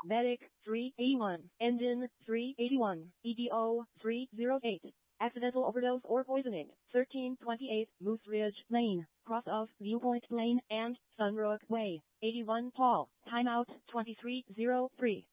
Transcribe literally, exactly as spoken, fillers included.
Medic three eighty-one, Engine three eighty-one, E D O three oh eight. Accidental overdose or poisoning, thirteen twenty-eight Moose Ridge Lane, cross of Viewpoint Lane and Sunbrook Way, eighty-one Paul, timeout twenty-three oh three.